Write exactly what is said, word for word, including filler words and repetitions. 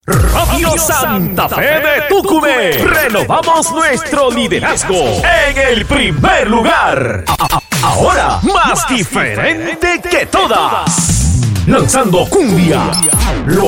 Radio Santa Fe de Tucumé. Renovamos nuestro liderazgo en el primer lugar. Ahora, más diferente que todas. Lanzando cumbia. Lo